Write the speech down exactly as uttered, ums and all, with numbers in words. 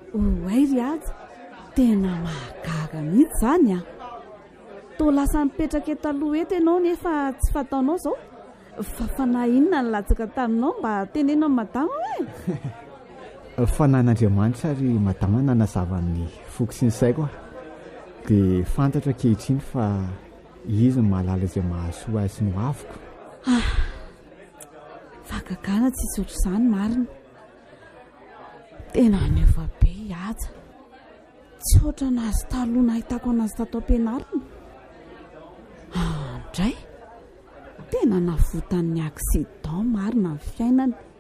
oay ry aja tena mahagaga mihitsy izany a. Toa lasa mipetraka eto aloha eto ianao nefa tsy fataonao izao. Fa fanahy inona ny latsaka taminao mba tenenao madama hoe? Fanan'Andriamanitra ary madama nanazava ny foko sy ny saiko a, dia fantatra ankehitriny fa izy ny mahalala izay mahasoa azy no avoko. Ah, fagagana tsisy ohatr'izany marina. Tena nefa be aja. Tsy ohatra nazy taloha nahitako anazy tato am-pianarana. Ah, indray tena navotan'ny accident marina ny fiainany.